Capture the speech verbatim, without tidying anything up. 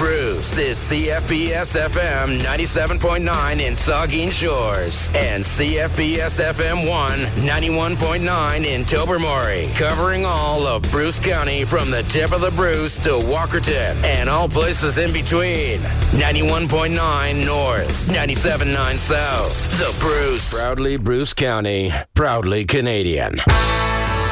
Bruce is C F B S F M ninety-seven point nine in Saugeen Shores and C F B S F M one ninety-one point nine in Tobermory, covering all of Bruce County from the tip of the Bruce to Walkerton and all places in between. ninety-one point nine North, ninety-seven point nine South. The Bruce. Proudly Bruce County, proudly Canadian.